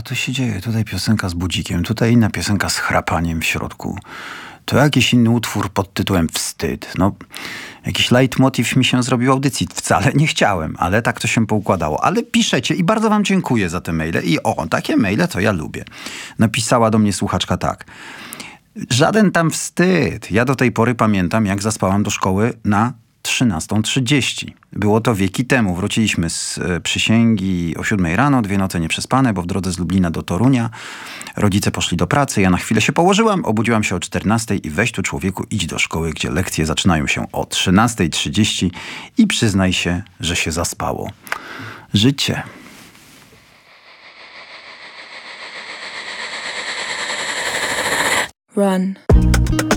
tu się dzieje? Tutaj piosenka z budzikiem, tutaj inna piosenka z chrapaniem w środku. To jakiś inny utwór pod tytułem Wstyd. No, jakiś leitmotiv mi się zrobił audycji. Wcale nie chciałem, ale tak to się poukładało. Ale piszecie i bardzo wam dziękuję za te maile. I takie maile to ja lubię. Napisała do mnie słuchaczka tak. Żaden tam wstyd. Ja do tej pory pamiętam, jak zaspałam do szkoły na 13:30. Było to wieki temu. Wróciliśmy z przysięgi o 7 rano, 2 noce nieprzespane, bo w drodze z Lublina do Torunia. Rodzice poszli do pracy, ja na chwilę się położyłam, obudziłam się o 14 i weź tu człowieku, idź do szkoły, gdzie lekcje zaczynają się o 13:30 i przyznaj się, że się zaspało. Życie. Run.